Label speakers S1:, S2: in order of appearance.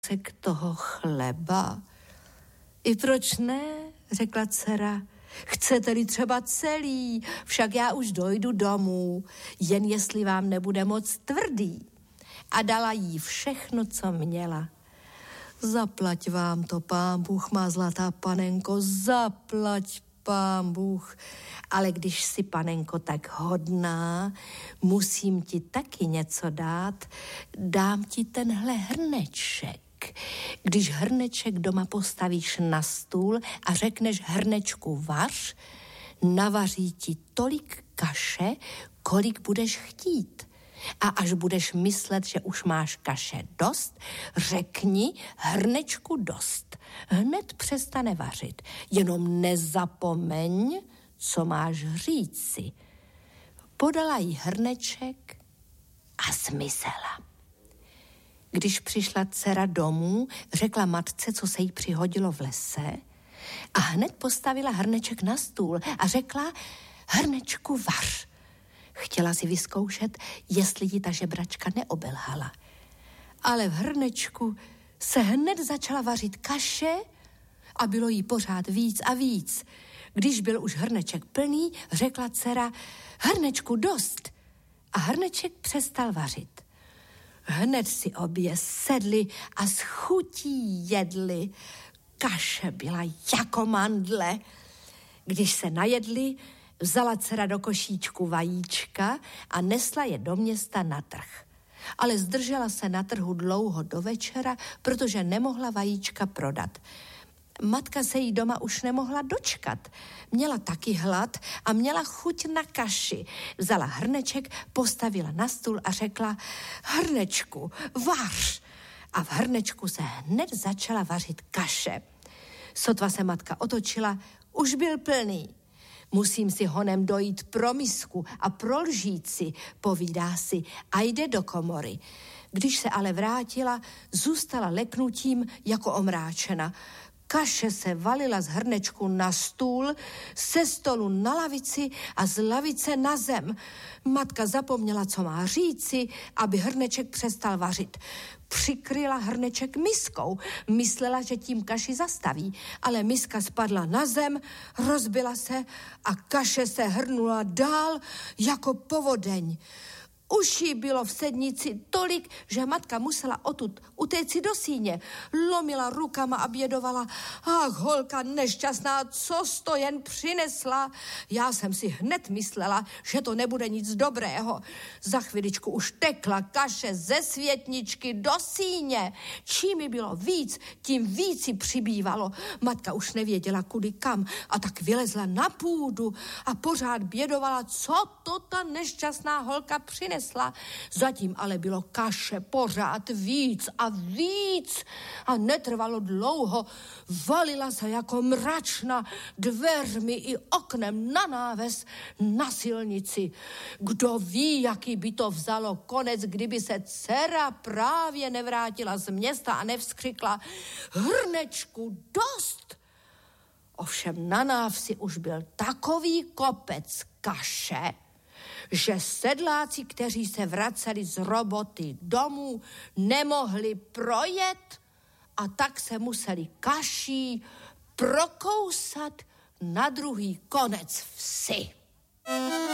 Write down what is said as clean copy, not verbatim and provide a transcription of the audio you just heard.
S1: kousek toho chleba. I proč ne, řekla dcera. Chcete-li třeba celý, však já už dojdu domů, jen jestli vám nebude moc tvrdý. A dala jí všechno, co měla. Zaplať vám to, pán Bůh, má zlatá panenko, zaplať, pán Bůh. Ale když jsi, panenko, tak hodná, musím ti taky něco dát. Dám ti tenhle hrneček. Když hrneček doma postavíš na stůl a řekneš hrnečku vař, navaří ti tolik kaše, kolik budeš chtít. A až budeš myslet, že už máš kaše dost, řekni hrnečku dost. Hned přestane vařit. Jenom nezapomeň, co máš říci. Podala jí hrneček a zmizela. Když přišla dcera domů, řekla matce, co se jí přihodilo v lese, a hned postavila hrneček na stůl a řekla hrnečku vař. Chtěla si vyzkoušet, jestli ji ta žebračka neobelhala. Ale v hrnečku se hned začala vařit kaše a bylo jí pořád víc a víc. Když byl už hrneček plný, řekla dcera hrnečku dost a hrneček přestal vařit. Hned si obě sedli a s chutí jedli. Kaše byla jako mandle. Když se najedli, vzala dcera do košíčku vajíčka a nesla je do města na trh. Ale zdržela se na trhu dlouho do večera, protože nemohla vajíčka prodat. Matka se jí doma už nemohla dočkat. Měla taky hlad a měla chuť na kaši. Vzala hrneček, postavila na stůl a řekla hrnečku, vař. A v hrnečku se hned začala vařit kaše. Sotva se matka otočila, už byl plný. Musím si honem dojít pro misku a pro lžíci, povídá si, a jde do komory. Když se ale vrátila, zůstala leknutím jako omráčena. Kaše se valila z hrnečku na stůl, ze stolu na lavici a z lavice na zem. Matka zapomněla, co má říci, aby hrneček přestal vařit. Přikryla hrneček miskou. Myslela, že tím kaši zastaví, ale miska spadla na zem, rozbila se a kaše se hrnula dál jako povodeň. Už jí bylo v sednici tolik, že matka musela odtud utéci do síně. Lomila rukama a bědovala. Ach, holka nešťastná, co jsi to jen přinesla? Já jsem si hned myslela, že to nebude nic dobrého. Za chviličku už tekla kaše ze světničky do síně. Čím jí bylo víc, tím víc jí přibývalo. Matka už nevěděla, kudy kam, a tak vylezla na půdu a pořád bědovala, co to ta nešťastná holka přinesla. Zatím ale bylo kaše pořád víc a víc a netrvalo dlouho. Valila se jako mračna dveřmi i oknem na náves na silnici. Kdo ví, jaký by to vzalo konec, kdyby se dcera právě nevrátila z města a nevzkřikla hrnečku dost. Ovšem na návsi už byl takový kopec kaše, že sedláci, kteří se vraceli z roboty domů, nemohli projet a tak se museli kaší prokousat na druhý konec vsi.